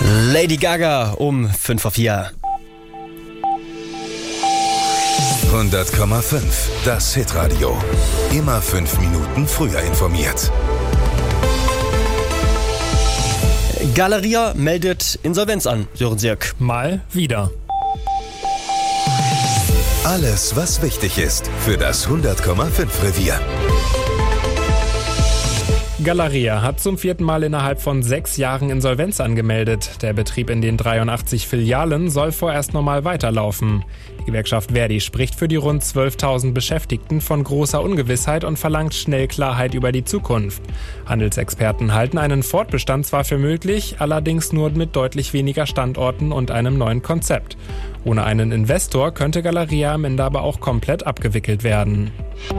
Lady Gaga um 3:55. 100,5. Das Hitradio. Immer 5 Minuten früher informiert. Galeria meldet Insolvenz an, Sören Sirk. Mal wieder. Alles, was wichtig ist für das 100,5 Revier. Galeria hat zum 4. Mal innerhalb von 6 Jahren Insolvenz angemeldet. Der Betrieb in den 83 Filialen soll vorerst normal weiterlaufen. Die Gewerkschaft Verdi spricht für die rund 12.000 Beschäftigten von großer Ungewissheit und verlangt schnell Klarheit über die Zukunft. Handelsexperten halten einen Fortbestand zwar für möglich, allerdings nur mit deutlich weniger Standorten und einem neuen Konzept. Ohne einen Investor könnte Galeria am Ende aber auch komplett abgewickelt werden.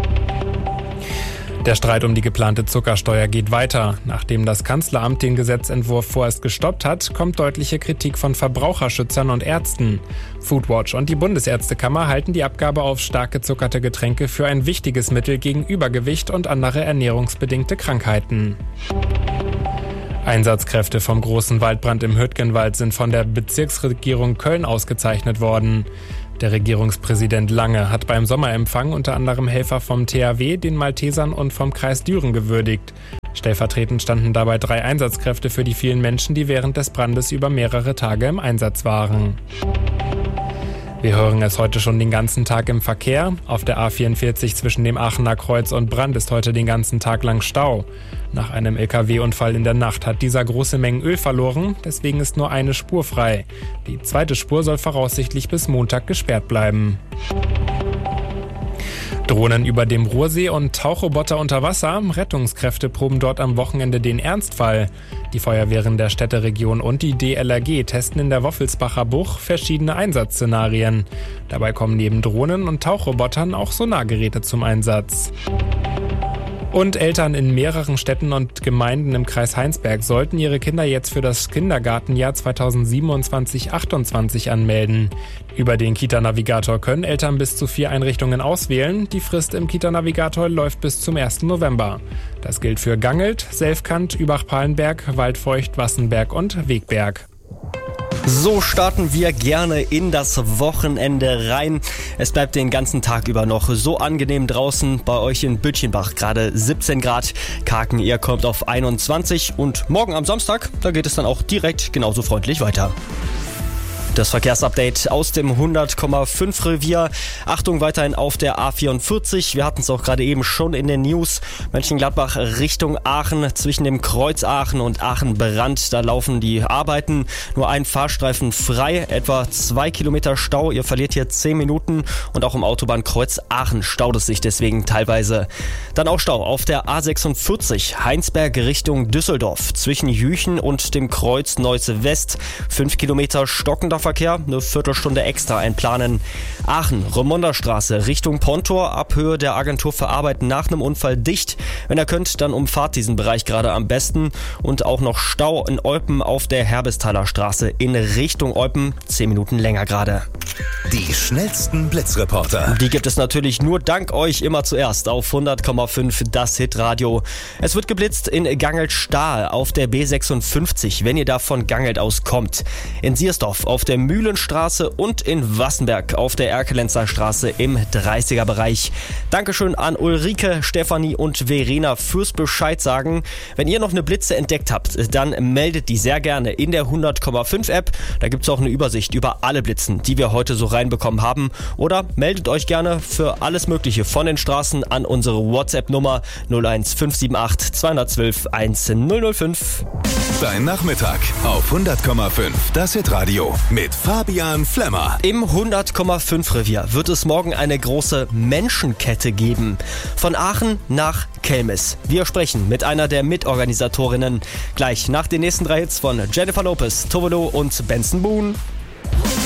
Der Streit um die geplante Zuckersteuer geht weiter. Nachdem das Kanzleramt den Gesetzentwurf vorerst gestoppt hat, kommt deutliche Kritik von Verbraucherschützern und Ärzten. Foodwatch und die Bundesärztekammer halten die Abgabe auf stark gezuckerte Getränke für ein wichtiges Mittel gegen Übergewicht und andere ernährungsbedingte Krankheiten. Einsatzkräfte vom großen Waldbrand im Hürtgenwald sind von der Bezirksregierung Köln ausgezeichnet worden. Der Regierungspräsident Lange hat beim Sommerempfang unter anderem Helfer vom THW, den Maltesern und vom Kreis Düren gewürdigt. Stellvertretend standen dabei 3 Einsatzkräfte für die vielen Menschen, die während des Brandes über mehrere Tage im Einsatz waren. Wir hören es heute schon den ganzen Tag im Verkehr. Auf der A44 zwischen dem Aachener Kreuz und Brand ist heute den ganzen Tag lang Stau. Nach einem LKW-Unfall in der Nacht hat dieser große Mengen Öl verloren, deswegen ist nur eine Spur frei. Die zweite Spur soll voraussichtlich bis Montag gesperrt bleiben. Drohnen über dem Ruhrsee und Tauchroboter unter Wasser. Rettungskräfte proben dort am Wochenende den Ernstfall. Die Feuerwehren der Städteregion und die DLRG testen in der Woffelsbacher Bucht verschiedene Einsatzszenarien. Dabei kommen neben Drohnen und Tauchrobotern auch Sonargeräte zum Einsatz. Und Eltern in mehreren Städten und Gemeinden im Kreis Heinsberg sollten ihre Kinder jetzt für das Kindergartenjahr 2027/28 anmelden. Über den Kita-Navigator können Eltern bis zu 4 Einrichtungen auswählen. Die Frist im Kita-Navigator läuft bis zum 1. November. Das gilt für Gangelt, Selfkant, Übach-Palenberg, Waldfeucht, Wassenberg und Wegberg. So starten wir gerne in das Wochenende rein. Es bleibt den ganzen Tag über noch so angenehm draußen. Bei euch in Bütchenbach gerade 17 Grad. Karken, ihr kommt auf 21. Und morgen am Samstag, da geht es dann auch direkt genauso freundlich weiter. Das Verkehrsupdate aus dem 100,5 Revier. Achtung weiterhin auf der A44. Wir hatten es auch gerade eben schon in den News. Mönchengladbach Richtung Aachen. Zwischen dem Kreuz Aachen und Aachen-Brand. Da laufen die Arbeiten. Nur ein Fahrstreifen frei. Etwa 2 Kilometer Stau. Ihr verliert hier 10 Minuten. Und auch im Autobahnkreuz Aachen staut es sich deswegen teilweise. Dann auch Stau auf der A46. Heinsberg Richtung Düsseldorf. Zwischen Jüchen und dem Kreuz Neuze West. 5 Kilometer stockender Verkehr, eine Viertelstunde extra einplanen. Aachen, Remonderstraße Richtung Pontor, ab Höhe der Agentur für Arbeit nach einem Unfall dicht. Wenn ihr könnt, dann umfahrt diesen Bereich gerade am besten. Und auch noch Stau in Eupen auf der Herbestaler Straße in Richtung Eupen, 10 Minuten länger gerade. Die schnellsten Blitzreporter. Die gibt es natürlich nur dank euch immer zuerst auf 100,5 das Hitradio. Es wird geblitzt in Gangelt-Stahl auf der B56, wenn ihr da von Gangelt aus kommt. In Siersdorf auf der Mühlenstraße und in Wassenberg auf der Erkelenzer Straße im 30er-Bereich. Dankeschön an Ulrike, Stefanie und Verena fürs Bescheid sagen. Wenn ihr noch eine Blitze entdeckt habt, dann meldet die sehr gerne in der 100,5 App. Da gibt es auch eine Übersicht über alle Blitzen, die wir heute so reinbekommen haben. Oder meldet euch gerne für alles Mögliche von den Straßen an unsere WhatsApp-Nummer 01578 212 1005. Dein Nachmittag auf 100,5 das Hitradio mit Fabian Flemmer. Im 100,5 Revier wird es morgen eine große Menschenkette geben. Von Aachen nach Kelmis. Wir sprechen mit einer der Mitorganisatorinnen. Gleich nach den nächsten 3 Hits von Jennifer Lopez, Tovolo und Benson Boone.